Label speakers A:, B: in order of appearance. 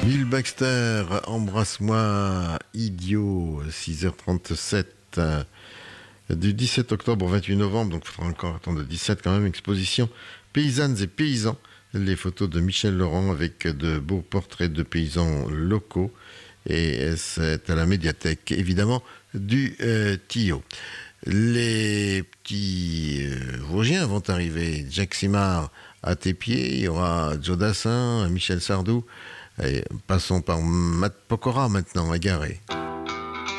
A: Bill Baxter, embrasse-moi, idiot, 6h37 du 17 octobre au 28 novembre, donc il faudra encore attendre le 17 quand même, exposition Paysannes et paysans, les photos de Michel Laurent avec de beaux portraits de paysans locaux, et c'est à la médiathèque évidemment du Tillot. Les petits Vosgiens vont arriver, Jacques Simard à tes pieds, il y aura Joe Dassin, Michel Sardou. Et passons par Matt Pokora maintenant, égaré.